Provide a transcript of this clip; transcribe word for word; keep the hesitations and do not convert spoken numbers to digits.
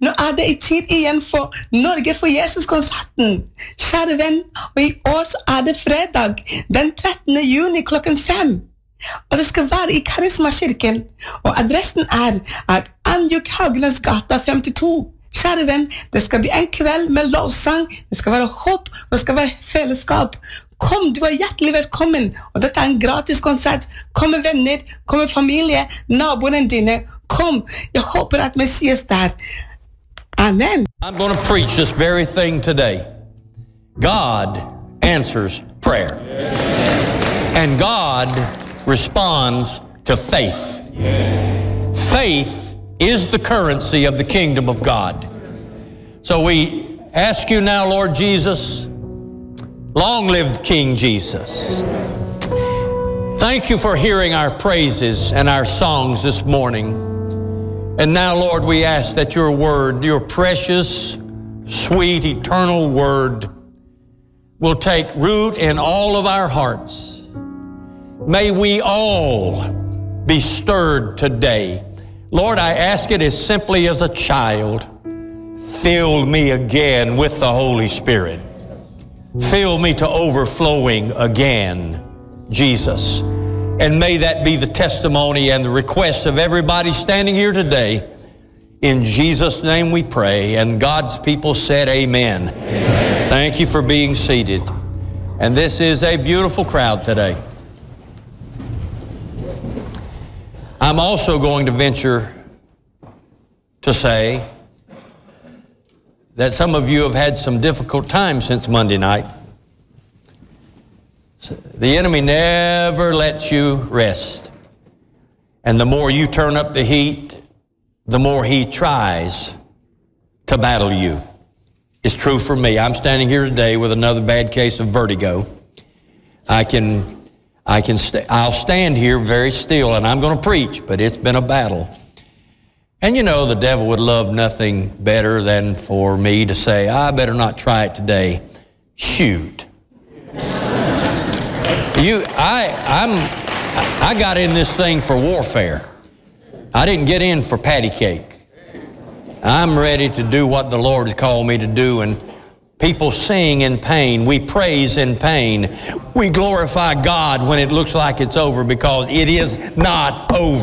Nå er det tid igjen for Norge for Jesus-konserten. Kjære venn, og i år så er det fredag, den trettende juni klokken fem. Og det skal være i Karisma-kirken, og adressen er, er Anjuk Hauglands gata femtito. Kjære venn, det skal bli en kveld med lovsang, det skal være håp, og det skal være fellesskap. Kom, du er hjertelig velkommen, og dette er en gratis konsert. Kom med venner, kom med familie, naboene dine. Kom, jeg håper at Messias der. Amen. I'm going to preach this very thing today. God answers prayer. And God responds to faith. Faith is the currency of the kingdom of God. So we ask you now, Lord Jesus, long live King Jesus. Thank you for hearing our praises and our songs this morning. And now, Lord, we ask that your word, your precious, sweet, eternal word, will take root in all of our hearts. May we all be stirred today. Lord, I ask it as simply as a child. Fill me again with the Holy Spirit. Fill me to overflowing again, Jesus. And may that be the testimony and the request of everybody standing here today. In Jesus' name we pray. And God's people said amen. Amen. Thank you for being seated. And this is a beautiful crowd today. I'm also going to venture to say that some of you have had some difficult times since Monday night. The enemy never lets you rest. And the more you turn up the heat, the more he tries to battle you. It's true for me. I'm standing here today with another bad case of vertigo. I can, I can, st- I'll stand here very still and I'm going to preach, but it's been a battle. And you know, the devil would love nothing better than for me to say, I better not try it today. Shoot. You, I, I'm, I got in this thing for warfare. I didn't get in for patty cake. I'm ready to do what the Lord has called me to do. And people sing in pain. We praise in pain. We glorify God when it looks like it's over, because it is not over.